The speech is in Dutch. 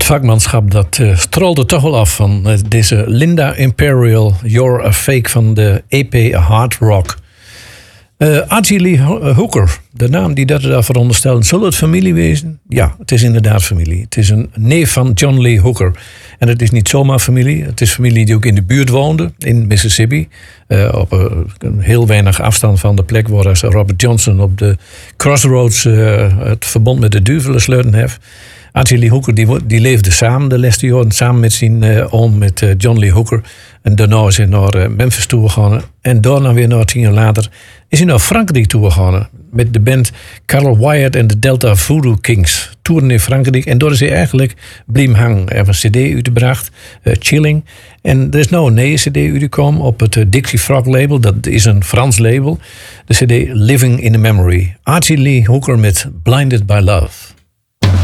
vakmanschap dat strolde toch wel af van deze Linda Imperial, You're a Fake van de EP Hard Rock. Archie Lee Hooker, de naam die dat daar veronderstellen, zullen het familie wezen? Ja, het is inderdaad familie. Het is een neef van John Lee Hooker. En het is niet zomaar familie. Het is familie die ook in de buurt woonde, in Mississippi. Op een heel weinig afstand van de plek waar Robert Johnson op de Crossroads het verbond met de duivelen sluiten heeft. Archie Lee Hooker die leefde samen de laatste jaren, samen met zijn oom, met John Lee Hooker. En daarna is hij naar Memphis toegegaan. En daarna weer 10 jaar later is hij naar Frankrijk toegegaan. Met de band Carl Wyatt en de Delta Voodoo Kings. Toeren in Frankrijk. En daar is hij eigenlijk blijven hangen. Hij heeft een cd uitgebracht, Chilling. En er is nou een nieuwe cd uitgekomen op het Dixie Frog label. Dat is een Frans label. De cd Living in a Memory. Archie Lee Hooker met Blinded by Love.